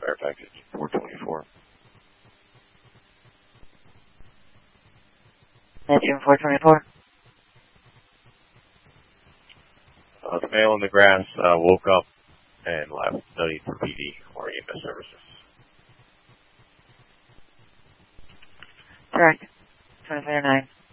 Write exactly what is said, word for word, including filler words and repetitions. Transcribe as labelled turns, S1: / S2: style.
S1: Fairfax is four twenty-four.
S2: Neptune four twenty-four.
S1: Uh, the male in the grass uh, woke up and left the need for P D or E M S services.
S2: Correct. twenty-five nine.